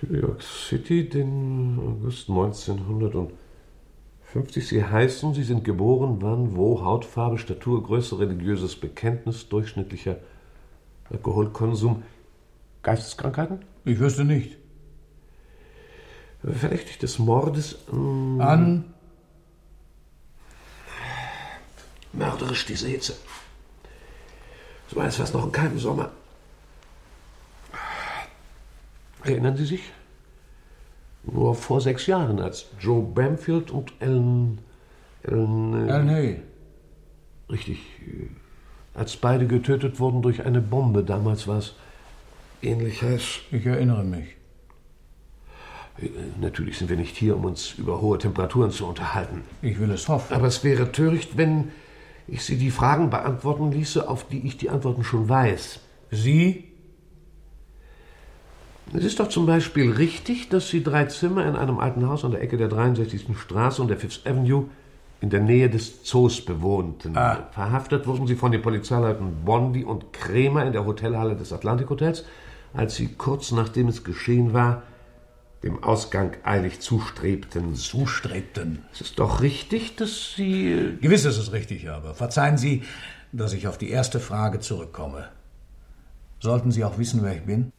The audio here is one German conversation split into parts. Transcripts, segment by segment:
New York City, den August 1950. Sie heißen, Sie sind geboren, wann, wo, Hautfarbe, Statur, Größe, religiöses Bekenntnis, durchschnittlicher Alkoholkonsum, Geisteskrankheiten? Ich wüsste nicht. Verdächtig des Mordes an? Mörderisch, diese Hitze. So als war es noch in keinem Sommer. Erinnern Sie sich? Nur vor 6 Jahren, als Joe Bamfield und Ellen Hay. Richtig. Als beide getötet wurden durch eine Bombe. Damals war es ähnlich heiß. Ich erinnere mich. Natürlich sind wir nicht hier, um uns über hohe Temperaturen zu unterhalten. Ich will es hoffen. Aber es wäre töricht, wenn ich Sie die Fragen beantworten ließe, auf die ich die Antworten schon weiß. Sie? Es ist doch zum Beispiel richtig, dass Sie 3 Zimmer in einem alten Haus an der Ecke der 63. Straße und der Fifth Avenue in der Nähe des Zoos bewohnten. Verhaftet wurden Sie von den Polizeileuten Bondi und Kremer in der Hotelhalle des Atlantic Hotels, als Sie kurz nachdem es geschehen war, dem Ausgang eilig zustrebten. Zustrebten? Es ist doch richtig, dass Sie... Gewiss ist es richtig, aber verzeihen Sie, dass ich auf die erste Frage zurückkomme. Sollten Sie auch wissen, wer ich bin?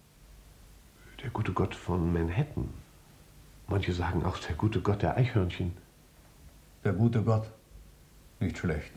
Der gute Gott von Manhattan. Manche sagen auch der gute Gott der Eichhörnchen. Der gute Gott. Nicht schlecht.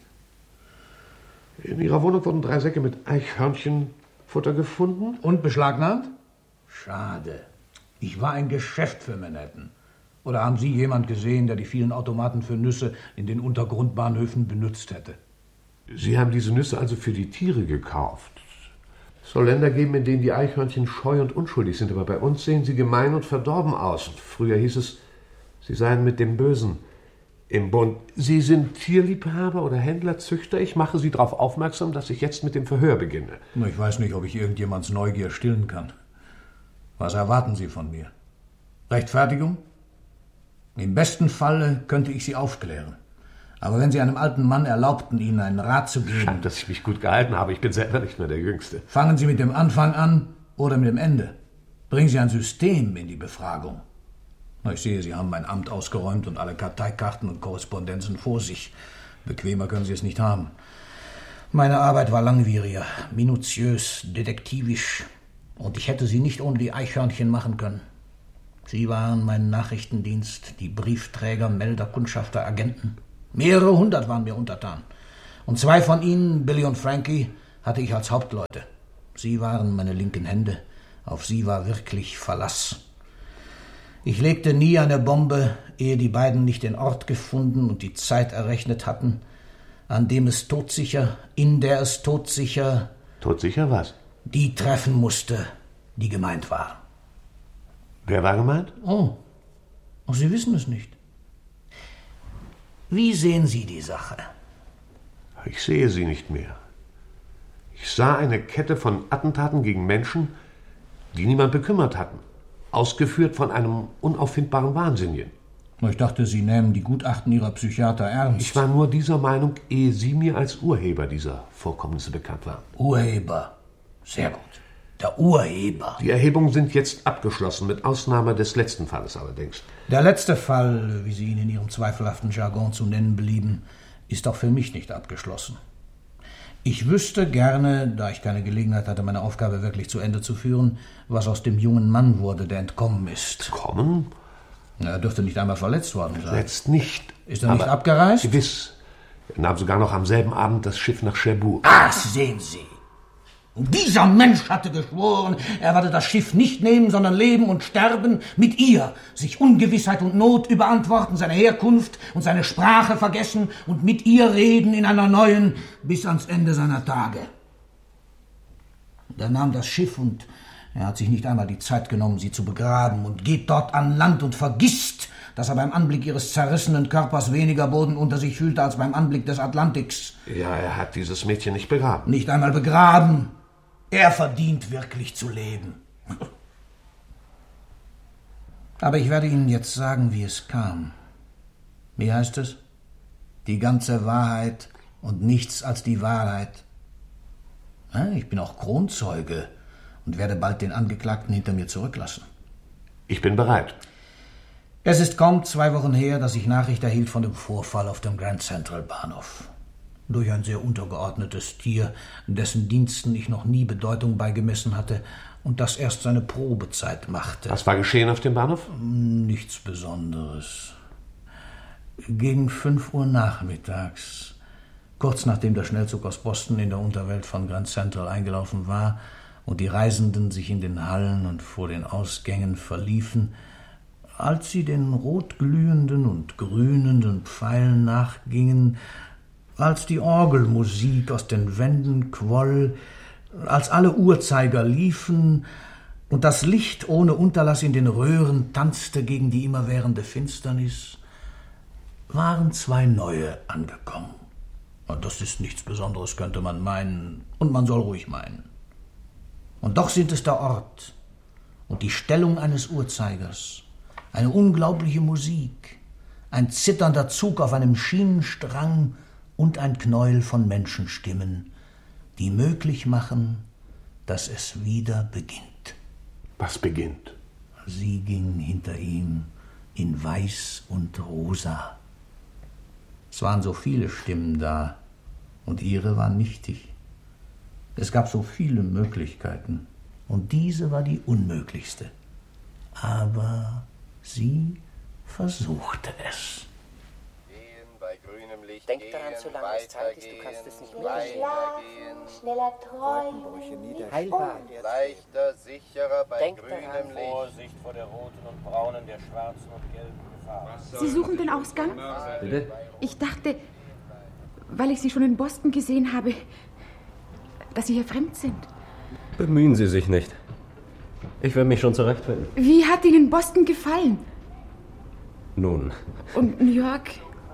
In Ihrer Wohnung wurden 3 Säcke mit Eichhörnchenfutter gefunden. Und beschlagnahmt? Schade. Ich war ein Geschäft für Manhattan. Oder haben Sie jemand gesehen, der die vielen Automaten für Nüsse in den Untergrundbahnhöfen benutzt hätte? Sie haben diese Nüsse also für die Tiere gekauft. Es soll Länder geben, in denen die Eichhörnchen scheu und unschuldig sind, aber bei uns sehen sie gemein und verdorben aus. Und früher hieß es, sie seien mit dem Bösen im Bund. Sie sind Tierliebhaber oder Händler, Züchter? Ich mache Sie darauf aufmerksam, dass ich jetzt mit dem Verhör beginne. Ich weiß nicht, ob ich irgendjemands Neugier stillen kann. Was erwarten Sie von mir? Rechtfertigung? Im besten Falle könnte ich Sie aufklären. Aber wenn Sie einem alten Mann erlaubten, Ihnen einen Rat zu geben... Schade, dass ich mich gut gehalten habe. Ich bin selber nicht mehr der Jüngste. Fangen Sie mit dem Anfang an oder mit dem Ende. Bringen Sie ein System in die Befragung. Ich sehe, Sie haben mein Amt ausgeräumt und alle Karteikarten und Korrespondenzen vor sich. Bequemer können Sie es nicht haben. Meine Arbeit war langwieriger, minutiös, detektivisch. Und ich hätte sie nicht ohne die Eichhörnchen machen können. Sie waren mein Nachrichtendienst, die Briefträger, Melder, Kundschafter, Agenten. Mehrere 100 waren mir untertan. Und 2 von ihnen, Billy und Frankie, hatte ich als Hauptleute. Sie waren meine linken Hände. Auf sie war wirklich Verlass. Ich legte nie eine Bombe, ehe die beiden nicht den Ort gefunden und die Zeit errechnet hatten, an dem es todsicher, in der es todsicher... Todsicher was? Die treffen musste, die gemeint war. Wer war gemeint? Oh, Sie wissen es nicht. Wie sehen Sie die Sache? Ich sehe sie nicht mehr. Ich sah eine Kette von Attentaten gegen Menschen, die niemand bekümmert hatten. Ausgeführt von einem unauffindbaren Wahnsinnigen. Ich dachte, Sie nähmen die Gutachten Ihrer Psychiater ernst. Ich war nur dieser Meinung, ehe Sie mir als Urheber dieser Vorkommnisse bekannt waren. Urheber. Sehr gut. Der Urheber. Die Erhebungen sind jetzt abgeschlossen, mit Ausnahme des letzten Falles allerdings. Der letzte Fall, wie Sie ihn in Ihrem zweifelhaften Jargon zu nennen belieben, ist auch für mich nicht abgeschlossen. Ich wüsste gerne, da ich keine Gelegenheit hatte, meine Aufgabe wirklich zu Ende zu führen, was aus dem jungen Mann wurde, der entkommen ist. Entkommen? Er dürfte nicht einmal verletzt worden sein. Verletzt nicht. Ist er nicht abgereist? Gewiss. Er nahm sogar noch am selben Abend das Schiff nach Cherbourg. Ach, sehen Sie. Und dieser Mensch hatte geschworen, er werde das Schiff nicht nehmen, sondern leben und sterben mit ihr, sich Ungewissheit und Not überantworten, seine Herkunft und seine Sprache vergessen und mit ihr reden in einer neuen bis ans Ende seiner Tage. Und er nahm das Schiff und er hat sich nicht einmal die Zeit genommen, sie zu begraben und geht dort an Land und vergisst, dass er beim Anblick ihres zerrissenen Körpers weniger Boden unter sich fühlte als beim Anblick des Atlantiks. Ja, er hat dieses Mädchen nicht begraben. Nicht einmal begraben. Er verdient wirklich zu leben. Aber ich werde Ihnen jetzt sagen, wie es kam. Wie heißt es? Die ganze Wahrheit und nichts als die Wahrheit. Ich bin auch Kronzeuge und werde bald den Angeklagten hinter mir zurücklassen. Ich bin bereit. Es ist kaum 2 Wochen her, dass ich Nachricht erhielt von dem Vorfall auf dem Grand Central Bahnhof. Durch ein sehr untergeordnetes Tier, dessen Diensten ich noch nie Bedeutung beigemessen hatte und das erst seine Probezeit machte. Was war geschehen auf dem Bahnhof? Nichts Besonderes. Gegen 5 Uhr nachmittags, kurz nachdem der Schnellzug aus Boston in der Unterwelt von Grand Central eingelaufen war und die Reisenden sich in den Hallen und vor den Ausgängen verliefen, als sie den rotglühenden und grünenden Pfeilen nachgingen, als die Orgelmusik aus den Wänden quoll, als alle Uhrzeiger liefen und das Licht ohne Unterlass in den Röhren tanzte gegen die immerwährende Finsternis, waren 2 neue angekommen. Das ist nichts Besonderes, könnte man meinen, und man soll ruhig meinen. Und doch sind es der Ort und die Stellung eines Uhrzeigers, eine unglaubliche Musik, ein zitternder Zug auf einem Schienenstrang und ein Knäuel von Menschenstimmen, die möglich machen, dass es wieder beginnt. Was beginnt? Sie gingen hinter ihm in Weiß und Rosa. Es waren so viele Stimmen da, und ihre war nichtig. Es gab so viele Möglichkeiten, und diese war die unmöglichste. Aber sie versuchte es. Denk daran, solange es Zeit ist, du kannst es nicht mehr. Schneller träumen. Heilbar. Leichter, sicherer bei Denk grünem daran. Licht. Vorsicht vor der roten und braunen, der schwarzen und gelben Gefahr. Sie suchen den Ausgang? Bitte? Ich dachte, weil ich Sie schon in Boston gesehen habe, dass Sie hier fremd sind. Bemühen Sie sich nicht. Ich werde mich schon zurechtfinden. Wie hat Ihnen Boston gefallen? Nun, Und New York?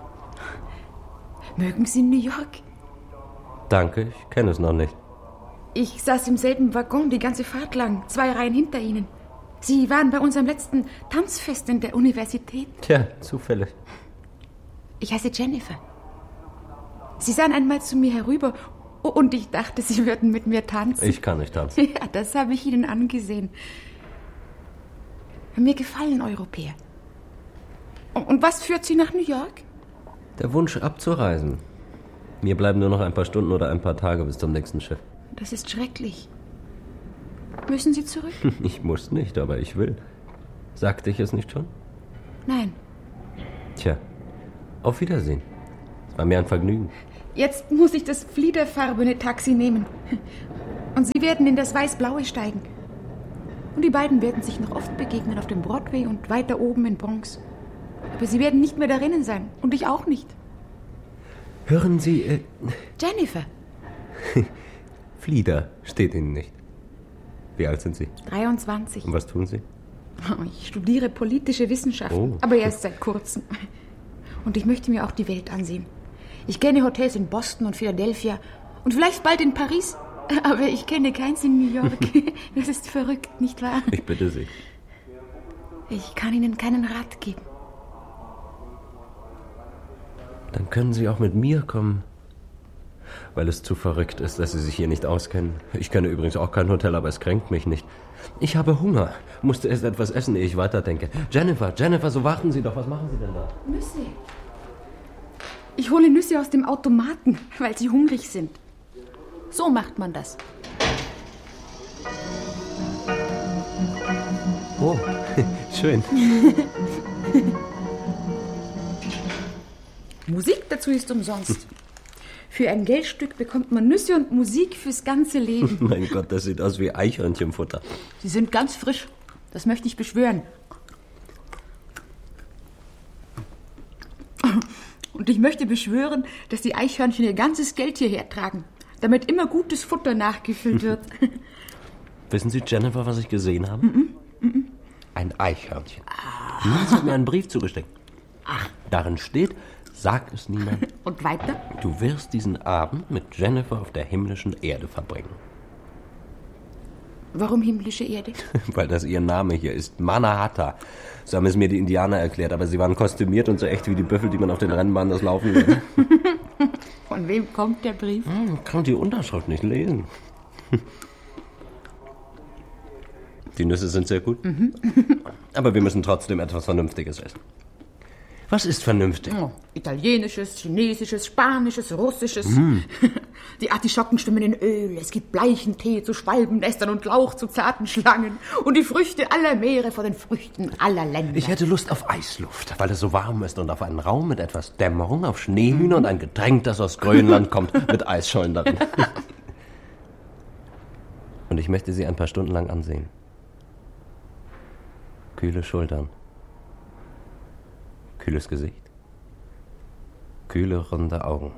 Mögen Sie New York? danke, ich kenne es noch nicht. Ich saß im selben Waggon die ganze Fahrt lang, 2 Reihen hinter Ihnen. Sie waren bei unserem letzten Tanzfest in der Universität. Tja, zufällig. Ich heiße Jennifer. Sie sahen einmal zu mir herüber und ich dachte, Sie würden mit mir tanzen. Ich kann nicht tanzen. Ja, das habe ich Ihnen angesehen. Mir gefallen Europäer. Und was führt Sie nach New York? Der Wunsch abzureisen. Mir bleiben nur noch ein paar Stunden oder ein paar Tage bis zum nächsten Schiff. Das ist schrecklich. Müssen Sie zurück? Ich muss nicht, aber ich will. Sagte ich es nicht schon? Nein. Tja, auf Wiedersehen. Es war mir ein Vergnügen. Jetzt muss ich das fliederfarbene Taxi nehmen. Und Sie werden in das Weiß-Blaue steigen. Und die beiden werden sich noch oft begegnen auf dem Broadway und weiter oben in Bronx. Aber Sie werden nicht mehr darinnen sein. Und ich auch nicht. Hören Sie, Jennifer. Flieder steht Ihnen nicht. Wie alt sind Sie? 23. Und was tun Sie? Ich studiere politische Wissenschaften, Oh. aber erst seit kurzem. Und ich möchte mir auch die Welt ansehen. Ich kenne Hotels in Boston und Philadelphia und vielleicht bald in Paris. Aber ich kenne keins in New York. Das ist verrückt, nicht wahr? Ich bitte Sie. Ich kann Ihnen keinen Rat geben. Dann können Sie auch mit mir kommen. Weil es zu verrückt ist, dass Sie sich hier nicht auskennen. Ich kenne übrigens auch kein Hotel, aber es kränkt mich nicht. Ich habe Hunger. Musste erst etwas essen, ehe ich weiterdenke. Jennifer, so warten Sie doch. Was machen Sie denn da? Nüsse. Ich hole Nüsse aus dem Automaten, weil sie hungrig sind. So macht man das. Oh, schön. Musik dazu ist umsonst. Für ein Geldstück bekommt man Nüsse und Musik fürs ganze Leben. Mein Gott, das sieht aus wie Eichhörnchenfutter. Sie sind ganz frisch. Das möchte ich beschwören. Und ich möchte beschwören, dass die Eichhörnchen ihr ganzes Geld hierher tragen, damit immer gutes Futter nachgefüllt wird. Wissen Sie, Jennifer, was ich gesehen habe? Ein Eichhörnchen. Niemand hat mir einen Brief zugesteckt. Darin steht, sag es niemand. Und weiter? Du wirst diesen Abend mit Jennifer auf der himmlischen Erde verbringen. Warum himmlische Erde? Weil das ihr Name hier ist. Mannahatta. So haben es mir die Indianer erklärt, aber sie waren kostümiert und so echt wie die Büffel, die man auf den Rennbahnen das Laufen lässt. Von wem kommt der Brief? Ich kann die Unterschrift nicht lesen. Die Nüsse sind sehr gut. Aber wir müssen trotzdem etwas Vernünftiges essen. Was ist vernünftig? Oh, Italienisches, Chinesisches, Spanisches, Russisches. Die Artischocken schwimmen in Öl. Es gibt bleichen Tee zu Schwalbennestern und Lauch zu zarten Schlangen. Und die Früchte aller Meere vor den Früchten aller Länder. Ich hätte Lust auf Eisluft, weil es so warm ist, und auf einen Raum mit etwas Dämmerung, auf Schneehühner und ein Getränk, das aus Grönland kommt, mit Eisschollen darin. Und ich möchte Sie ein paar Stunden lang ansehen. Kühle Schultern. Kühles Gesicht. Kühle, runde Augen.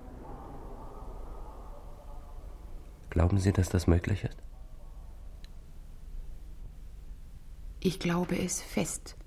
Glauben Sie, dass das möglich ist? Ich glaube es fest.